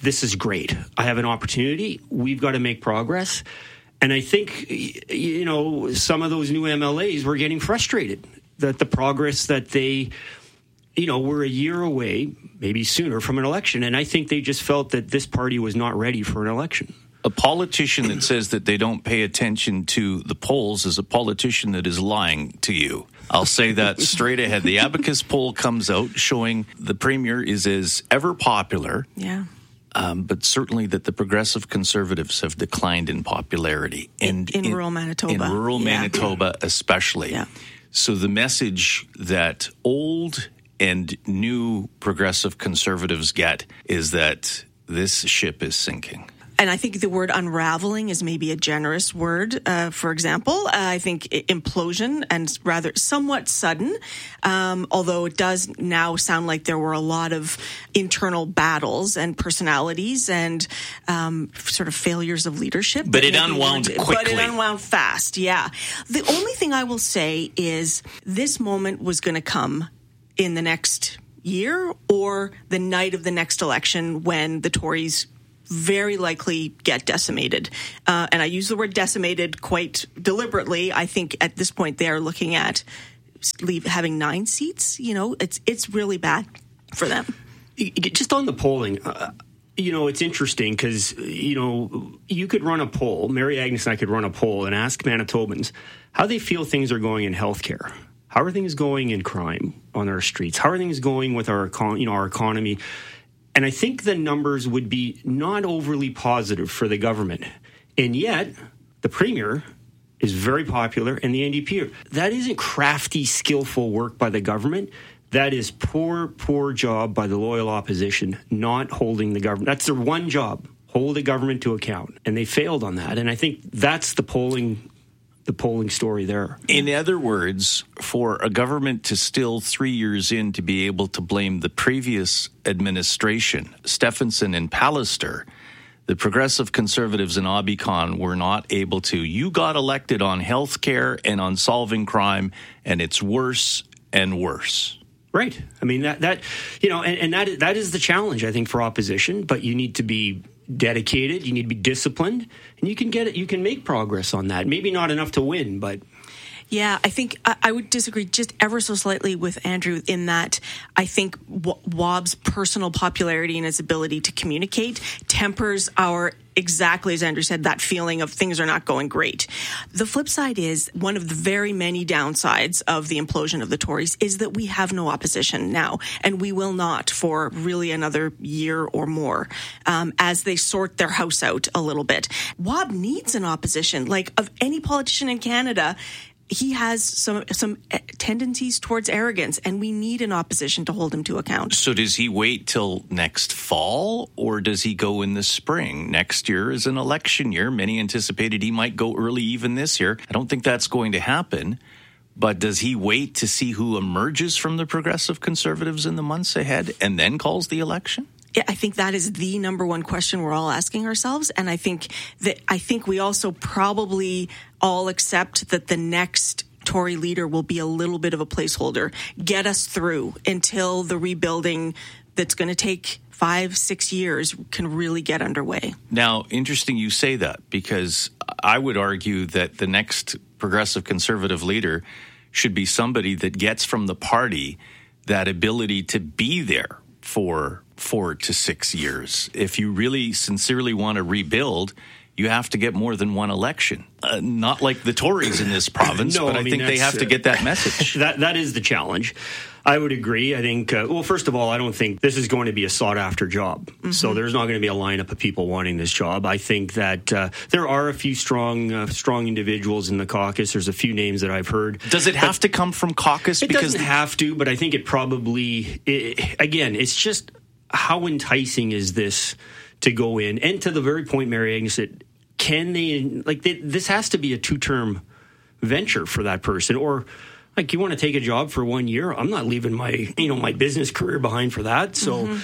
this is great. I have an opportunity. We've got to make progress. And I think, you know, some of those new M L As were getting frustrated that the progress that they, you know, were a year away, maybe sooner, from an election. And I think they just felt that this party was not ready for an election. A politician that says that they don't pay attention to the polls is a politician that is lying to you. I'll say that straight ahead. The Abacus poll comes out showing the Premier is as ever popular. Yeah. Um, but certainly that the Progressive Conservatives have declined in popularity. And in, in, in rural Manitoba. In rural yeah. Manitoba especially. Yeah. So the message that old and new Progressive Conservatives get is that this ship is sinking. And I think the word unraveling is maybe a generous word. Uh, for example, uh, I think implosion and rather somewhat sudden, um, although it does now sound like there were a lot of internal battles and personalities and um, sort of failures of leadership. But it unwound quickly. But it unwound fast, yeah. The only thing I will say is this moment was going to come in the next year or the night of the next election when the Tories very likely get decimated. Uh, and I use the word decimated quite deliberately. I think at this point they are looking at leave, having nine seats. You know, it's it's really bad for them. Just on the polling, uh, you know, it's interesting because, you know, you could run a poll, Mary Agnes and I could run a poll and ask Manitobans how they feel things are going in healthcare. How are things going in crime on our streets? How are things going with our, econ- you know, our economy? And I think the numbers would be not overly positive for the government. And yet, the Premier is very popular and the N D P. That isn't crafty, skillful work by the government. That is poor, poor job by the loyal opposition, not holding the government. That's their one job, hold the government to account. And they failed on that. And I think that's the polling the polling story there. In other words, for a government to still three years in to be able to blame the previous administration, Stephenson and Pallister, the Progressive Conservatives in Aubicon were not able to. You got elected on health care and on solving crime, and it's worse and worse. Right. I mean, that, that you know, and, and that that is the challenge, I think, for opposition, but you need to be dedicated, you need to be disciplined, and you can get it, you can make progress on that. Maybe not enough to win, but yeah, I think I, I would disagree just ever so slightly with Andrew in that I think w- Wob's personal popularity and his ability to communicate tempers our, exactly as Andrew said, that feeling of things are not going great. The flip side is one of the very many downsides of the implosion of the Tories is that we have no opposition now, and we will not for really another year or more um, as they sort their house out a little bit. Wob needs an opposition. Like, of any politician in Canada, he has some some tendencies towards arrogance, and we need an opposition to hold him to account. So does he wait till next fall, or does he go in the spring? Next year is an election year. Many anticipated he might go early even this year. I don't think that's going to happen. But does he wait to see who emerges from the Progressive Conservatives in the months ahead and then calls the election? Yeah, I think that is the number one question we're all asking ourselves. And I think that I think we also probably all accept that the next Tory leader will be a little bit of a placeholder, get us through until the rebuilding that's going to take five, six years can really get underway. Now, interesting you say that, because I would argue that the next Progressive Conservative leader should be somebody that gets from the party that ability to be there for four to six years. If you really sincerely want to rebuild, you have to get more than one election. Uh, not like the Tories in this province, no, but I, I mean, think they have to get that message. that That is the challenge. I would agree. I think, uh, well, first of all, I don't think this is going to be a sought-after job. Mm-hmm. So there's not going to be a lineup of people wanting this job. I think that uh, there are a few strong uh, strong individuals in the caucus. There's a few names that I've heard. Does it have to come from caucus? It because doesn't have to, but I think it probably, it, again, it's just how enticing is this to go in? And to the very point Mary Agnes said, can they, like, they, this has to be a two-term venture for that person. Or, like, you want to take a job for one year? I'm not leaving my, you know, my business career behind for that. So,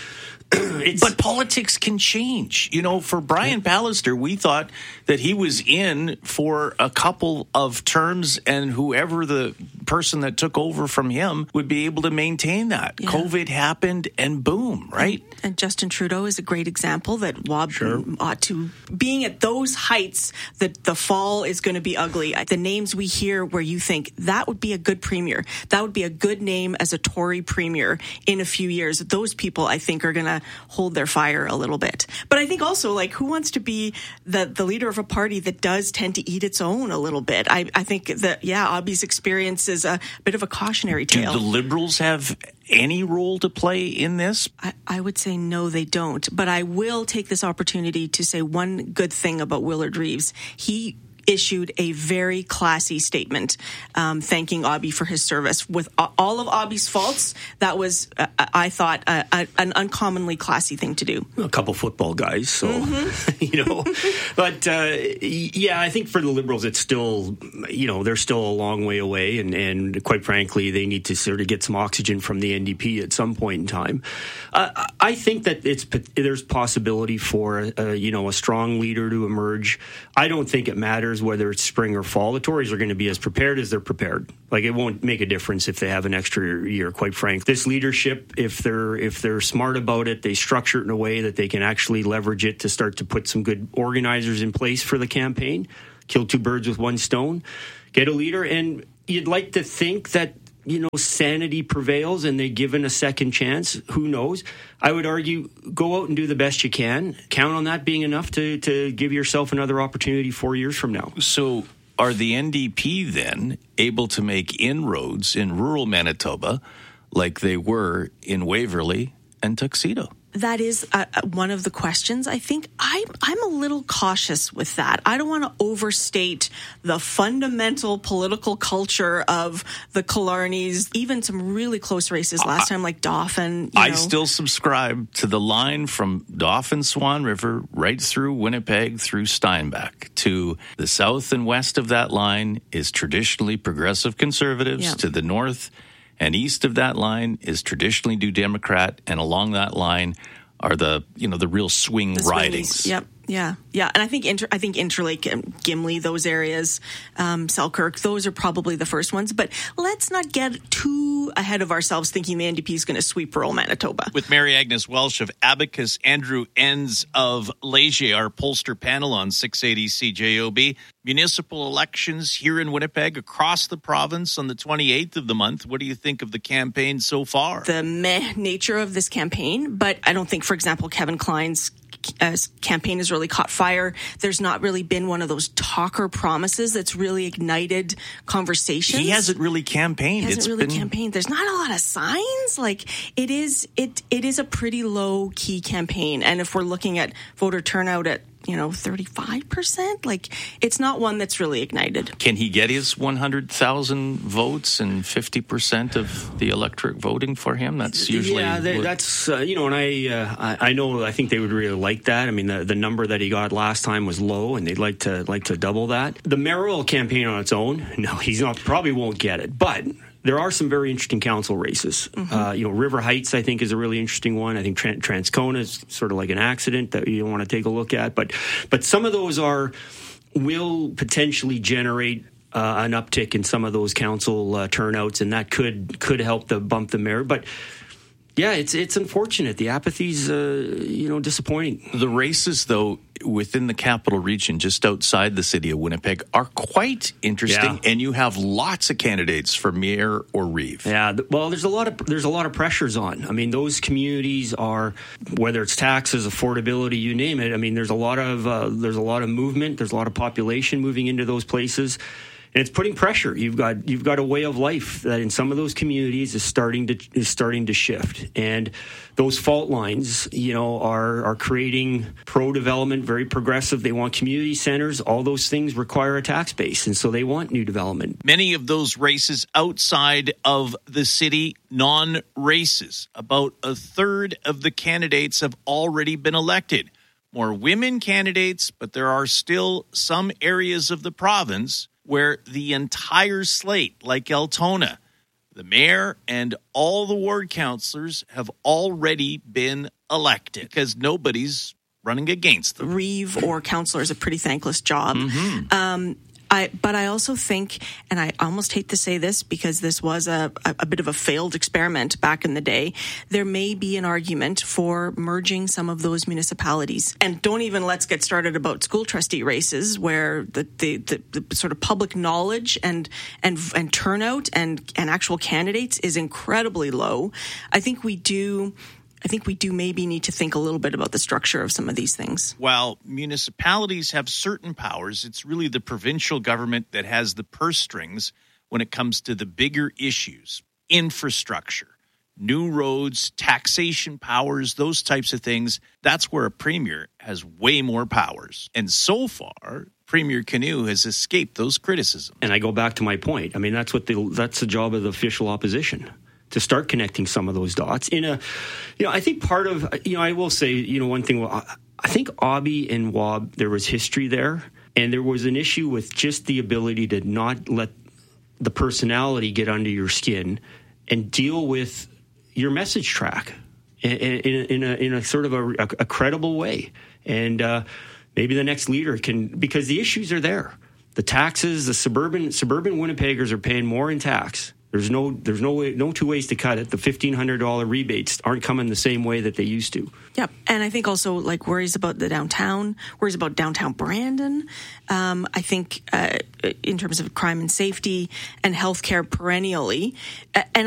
but politics can change. You know, for Brian Pallister, we thought that he was in for a couple of terms, and whoever the person that took over from him would be able to maintain that. Yeah. COVID happened, and boom, right? And, and Justin Trudeau is a great example that Wob sure. ought to, being at those heights, that the fall is going to be ugly. The names we hear where you think that would be a good premier, that would be a good name as a Tory premier in a few years. Those people, I think, are going to hold their fire a little bit. But I think also, like, who wants to be the, the leader of a party that does tend to eat its own a little bit? I, I think that, yeah, Obbie's experience is a bit of a cautionary tale. Do the Liberals have any role to play in this? I, I would say no, they don't. But I will take this opportunity to say one good thing about Willard Reeves. He issued a very classy statement um, thanking Obbie for his service. With all of Obbie's faults, that was, uh, I thought, uh, uh, an uncommonly classy thing to do. A couple football guys, so, mm-hmm. you know. But, uh, yeah, I think for the Liberals, it's still, you know, they're still a long way away. And, and quite frankly, they need to sort of get some oxygen from the N D P at some point in time. Uh, I think that it's there's possibility for, uh, you know, a strong leader to emerge. I don't think it matters whether it's spring or fall. The Tories are going to be as prepared as they're prepared. Like, it won't make a difference if they have an extra year, quite frank. This leadership, if they're if they're smart about it, they structure it in a way that they can actually leverage it to start to put some good organizers in place for the campaign, kill two birds with one stone, get a leader. And you'd like to think that, you know, sanity prevails and they're given a second chance. Who knows? I would argue, go out and do the best you can. Count on that being enough to, to give yourself another opportunity four years from now. So are the N D P then able to make inroads in rural Manitoba like they were in Waverley and Tuxedo? That is uh, one of the questions. I think I'm, I'm a little cautious with that. I don't want to overstate the fundamental political culture of the Killarneys, even some really close races last uh, time, like Dauphin. You I know. still subscribe to the line from Dauphin, Swan River, right through Winnipeg, through Steinbach. To the south and west of that line is traditionally progressive conservatives. Yeah. To the north and east of that line is traditionally New Democrat, and along that line are the, you know, the real swing the ridings. Yep. Yeah, yeah, and I think Inter, I think Interlake, and Gimli, those areas, um, Selkirk, those are probably the first ones. But let's not get too ahead of ourselves thinking the N D P is going to sweep rural Manitoba. With Mary Agnes Welsh of Abacus, Andrew Enns of Leger, our pollster panel on six eighty C J O B. Municipal elections here in Winnipeg, across the province on the twenty-eighth of the month. What do you think of the campaign so far? The meh nature of this campaign, but I don't think, for example, Kevin Klein's Uh, campaign has really caught fire. There's not really been one of those talker promises that's really ignited conversations. He hasn't really campaigned. He hasn't it's really been... campaigned. There's not a lot of signs. Like, it is, it it is a pretty low key campaign. And if we're looking at voter turnout at, you know, thirty-five percent, like, it's not one that's really ignited. Can he get his one hundred thousand votes and fifty percent of the electorate voting for him? That's usually... Yeah, they, that's, uh, you know, and I, uh, I I know, I think they would really like that. I mean, the, the number that he got last time was low, and they'd like to like to double that. The mayoral campaign on its own, no, he's not, probably won't get it, but there are some very interesting council races. Mm-hmm. Uh, you know, River Heights, I think, is a really interesting one. I think Trans- Transcona is sort of like an accident that you want to take a look at. But but some of those are will potentially generate uh, an uptick in some of those council uh, turnouts, and that could could help to bump the mayor. But yeah, it's it's unfortunate. The apathy's, uh, you know, disappointing. The races, though, within the capital region, just outside the city of Winnipeg, are quite interesting, yeah. And you have lots of candidates for mayor or reeve. Yeah, well, there's a lot of there's a lot of pressures on. I mean, those communities are, whether it's taxes, affordability, you name it. I mean, there's a lot of uh, there's a lot of movement. There's a lot of population moving into those places. And it's putting pressure. You've got you've got a way of life that in some of those communities is starting to is starting to shift, and those fault lines, you know, are are creating pro-development, very progressive. They want community centers. All those things require a tax base, and so they want new development. Many of those races outside of the city, non-races. About a third of the candidates have already been elected. More women candidates, but there are still some areas of the province where the entire slate, like Altona, the mayor and all the ward councillors have already been elected because nobody's running against them. Reeve or councillor is a pretty thankless job. Mm-hmm. Um, I, but I also think, and I almost hate to say this because this was a, a, a bit of a failed experiment back in the day, there may be an argument for merging some of those municipalities. And don't even let's get started about school trustee races where the, the, the, the sort of public knowledge and and and turnout and, and actual candidates is incredibly low. I think we do... I think we do maybe need to think a little bit about the structure of some of these things. While municipalities have certain powers, it's really the provincial government that has the purse strings when it comes to the bigger issues, infrastructure, new roads, taxation powers, those types of things. That's where a premier has way more powers. And so far, Premier Canoe has escaped those criticisms. And I go back to my point. I mean, that's what the that's the job of the official opposition, to start connecting some of those dots in a, you know, I think part of, you know, I will say, you know, one thing, I think Obby and W A B, there was history there, and there was an issue with just the ability to not let the personality get under your skin and deal with your message track in, in, in, a, in a sort of a, a credible way. And uh, maybe the next leader can, because the issues are there. The taxes, the suburban suburban Winnipeggers are paying more in tax. There's no there's no way, no two ways to cut it. The fifteen hundred dollars rebates aren't coming the same way that they used to. Yep. And I think also like worries about the downtown, worries about downtown Brandon. Um, I think uh, in terms of crime and safety and healthcare perennially. And